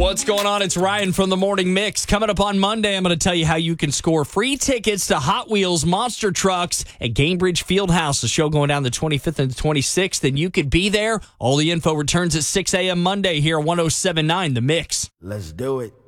What's going on? It's Ryan from the Morning Mix. Coming up on Monday, I'm going to tell you how you can score free tickets to Hot Wheels Monster Trucks at Gainbridge Fieldhouse. The show going down the 25th and the 26th, and you could be there. All the info returns at 6 a.m. Monday here on 107.9 The Mix. Let's do it.